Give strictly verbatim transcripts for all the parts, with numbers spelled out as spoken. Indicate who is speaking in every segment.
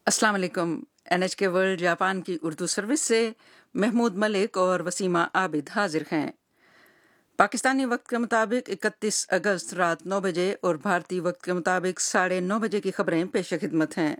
Speaker 1: अस्सलाम वालेकुम। N H के वर्ल्ड जापान की उर्दू सर्विस से महमूद मलिक और वसीमा आबिद हाजिर हैं। पाकिस्तानी वक्त के मुताबिक इकतीस अगस्त रात नौ बजे और भारतीय वक्त के मुताबिक साढ़े नौ बजे की खबरें पेश खिदमत हैं।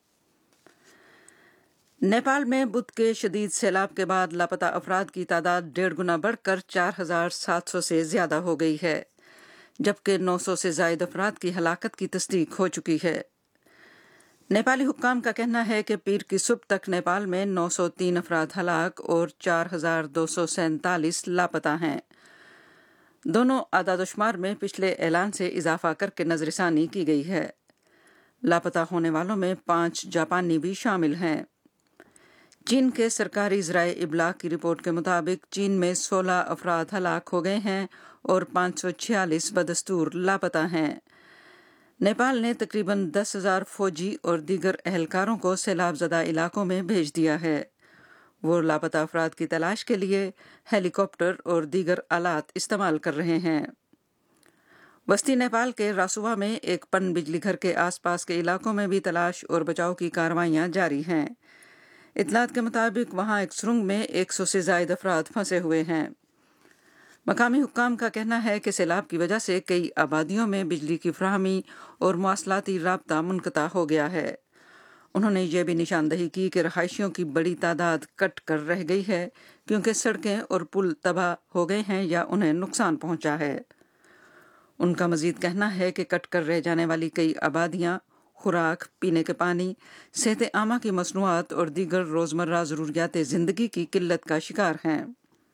Speaker 1: नेपाल में बुध के शदीद सैलाब के बाद लापता अफराद की तादाद डेढ़ गुना बढ़कर चार हजार सात सौ से ज्यादा हो गई है, जबकि नौ सौ से जायद अफराद की हलाकत की तस्दीक हो चुकी है। नेपाली हुक्काम का कहना है कि पीर की सुबह तक नेपाल में नौ सौ तीन अफराद हलाक और चार हजार दो सौ सैंतालीस लापता हैं। दोनों आदादोशुमार में पिछले ऐलान से इजाफा करके नजरसानी की गई है। लापता होने वालों में पांच जापानी भी शामिल हैं। चीन के सरकारी ज़राए इबलाग की रिपोर्ट के मुताबिक चीन में सोलह अफराद हलाक हो गए हैं और पाँच सौ छियालीस बदस्तूर लापता हैं। नेपाल ने तकरीबन दस हजार फौजी और दीगर एहलकारों को सैलाब-ज़दा इलाकों में भेज दिया है। वो लापता अफराद की तलाश के लिए हेलीकॉप्टर और दीगर आलात इस्तेमाल कर रहे हैं। वस्ती नेपाल के रासुवा में एक पन बिजली घर के आसपास के इलाकों में भी तलाश और बचाव की कार्रवाइयां जारी हैं। इतलात के मुताबिक वहां एक सुरंग में एक सौ से जायद अफराद फंसे हुए हैं। मकामी हुक्काम का कहना है कि सैलाब की वजह से कई आबादियों में बिजली की फराहमी और मवासलाती राब्ता मुनक़ता हो गया है। उन्होंने ये भी निशानदही की कि रहायशियों की बड़ी तादाद कट कर रह गई है, क्योंकि सड़कें और पुल तबाह हो गए हैं या उन्हें नुकसान पहुंचा है। उनका मजीद कहना है कि कट कर रह जाने वाली कई आबादियां खुराक, पीने के पानी, सेहत आमा की मसनूआत और दीगर रोज़मर्रा ज़रूरियात ज़िंदगी की किल्लत का शिकार हैं।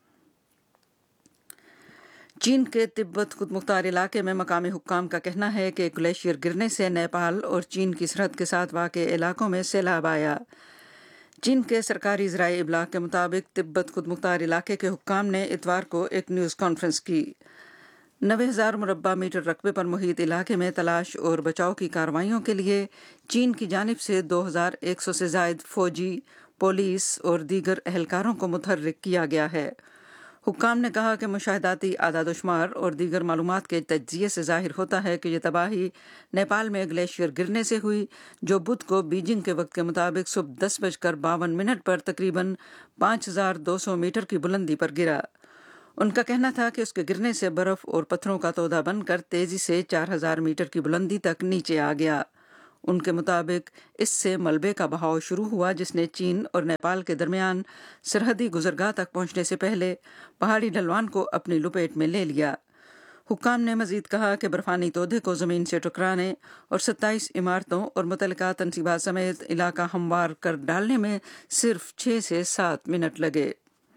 Speaker 1: चीन के तिब्बत खुद मुख्तार इलाके में मकामी हुक्काम का कहना है कि ग्लेशियर गिरने से नेपाल और चीन की सरहद के साथ वाक़े इलाकों में सैलाब आया। चीन के सरकारी ज़राए इबलाग के मुताबिक तिब्बत खुद मुख्तार इलाके के हुक्काम ने इतवार को एक न्यूज़ कॉन्फ्रेंस की। नबे हज़ार मुरब्बा मीटर रकबे पर मुहित इलाके में तलाश और बचाव की कार्रवाइयों के लिए चीन की जानिब से दो हज़ार एक सौ से जायद फौजी, पुलिस और दीगर एहलकारों को मुतहर्रिक किया गया है। हुक्काम ने कहा कि मुशाहिदाती आदादोशुमार और दीगर मालूमात के तज्जिये से जाहिर होता है कि यह तबाही नेपाल में ग्लेशियर गिरने से हुई, जो बुध को बीजिंग के वक्त के मुताबिक सुबह दस बजकर बावन मिनट पर तकरीबन पाँच हजार दो सौ मीटर की बुलंदी पर गिरा। उनका कहना था कि उसके गिरने से बर्फ और पत्थरों का तोदा बनकर तेजी से चार हजार मीटर की बुलंदी तक नीचे आ गया। उनके मुताबिक इससे मलबे का बहाव शुरू हुआ, जिसने चीन और नेपाल के दरमियान सरहदी गुजरगाह तक पहुंचने से पहले पहाड़ी ढलवान को अपनी लपेट में ले लिया। हुक्काम ने मजीद कहा कि बर्फानी तोदे को ज़मीन से टकराने और सत्ताईस इमारतों और मुतल्लिका तनसीबात समेत इलाका हमवार कर डालने में सिर्फ छः से सात मिनट लगे।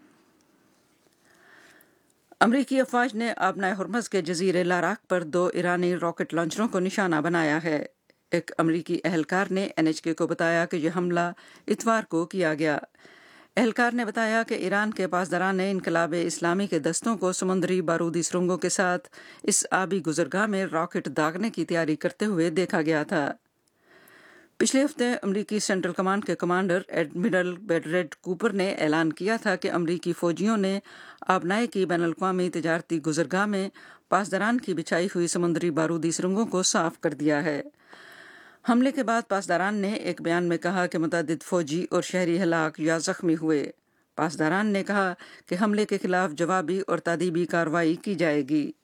Speaker 1: अमरीकी अफवाज ने आबनाए हुर्मज़ के जजीरे लाराक पर दो ईरानी रॉकेट लॉन्चरों को निशाना बनाया है। एक अमरीकी एहलकार ने एन एच के को बताया कि यह हमला इतवार को किया गया। एहलकार ने बताया कि ईरान के पासदारान इनकलाब इस्लामी के दस्तों को समुद्री बारूदी सुरंगों के साथ इस आबी गुजरगाह में रॉकेट दागने की तैयारी करते हुए देखा गया था। पिछले हफ्ते अमरीकी सेंट्रल कमांड के कमांडर एडमिरल बेडरेड कूपर ने ऐलान किया था कि अमरीकी फौजियों ने आबनाए की बैनुल-अक़वामी तिजारती गुजरगाह में पासदारान की बिछाई हुई समुद्री बारूदी सुरंगों को साफ कर दिया है। हमले के बाद पासदारान ने एक बयान में कहा कि मुतअद्दिद फौजी और शहरी हलाक या जख्मी हुए। पासदारान ने कहा कि हमले के खिलाफ जवाबी और तादीबी कार्रवाई की जाएगी।